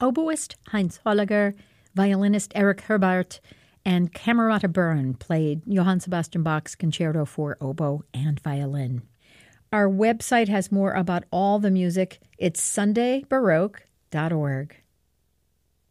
oboist Heinz Holliger, violinist Erich Herbart, and Camerata Byrne played Johann Sebastian Bach's Concerto for Oboe and Violin. Our website has more about all the music. It's sundaybaroque.org.